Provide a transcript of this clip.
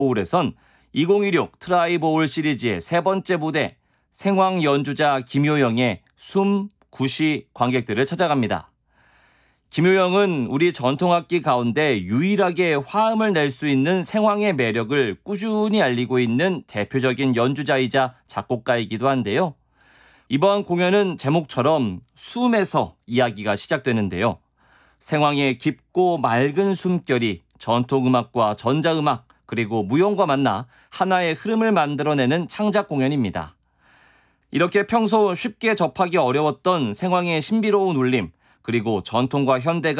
서울에선 2016 트라이보울 시리즈의 세 번째 무대 생황 연주자 김효영의 숨, 구시 관객들을 찾아갑니다. 김효영은 우리 전통악기 가운데 유일하게 화음을 낼 수 있는 생황의 매력을 꾸준히 알리고 있는 대표적인 연주자이자 작곡가이기도 한데요. 이번 공연은 제목처럼 숨에서 이야기가 시작되는데요. 생황의 깊고 맑은 숨결이 전통음악과 전자음악 그리고 무용과 만나 하나의 흐름을 만들어내는 창작 공연입니다. 이렇게 평소 쉽게 접하기 어려웠던 생황의 신비로운 울림 그리고 전통과 현대가